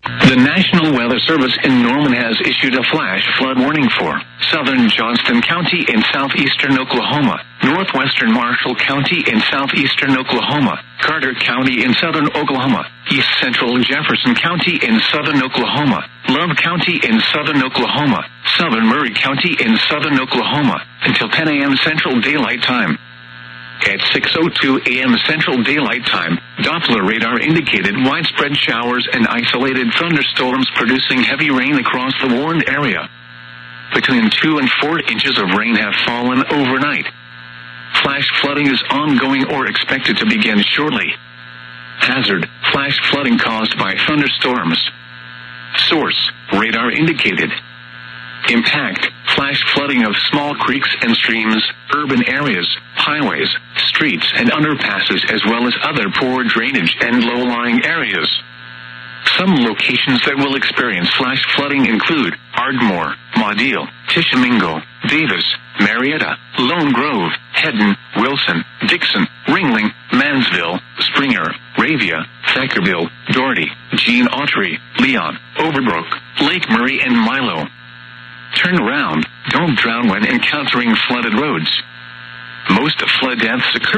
The National Weather Service in Norman has issued a flash flood warning for southern Johnston County in southeastern Oklahoma, northwestern Marshall County in southeastern Oklahoma, Carter County in southern Oklahoma, east central Jefferson County in southern Oklahoma, Love County in southern Oklahoma, southern Murray County in southern Oklahoma, until 10 a.m. Central Daylight Time. At 6:02 a.m. Central Daylight Time, Doppler radar indicated widespread showers and isolated thunderstorms producing heavy rain across the warned area. Between 2 and 4 inches of rain have fallen overnight. Flash flooding is ongoing or expected to begin shortly. Hazard: flash flooding caused by thunderstorms. Source: radar indicated. Impact: flash flooding of small creeks and streams, urban areas, highways, streets and underpasses, as well as other poor drainage and low-lying areas. Some locations that will experience flash flooding include Ardmore, Maudeal, Tishomingo, Davis, Marietta, Lone Grove, Hedden, Wilson, Dixon, Ringling, Mansville, Springer, Ravia, Thackerville, Doherty, Gene Autry, Leon, Overbrook, Lake Murray and Milo. Turn around. Don't drown when encountering flooded roads. Most flood deaths occur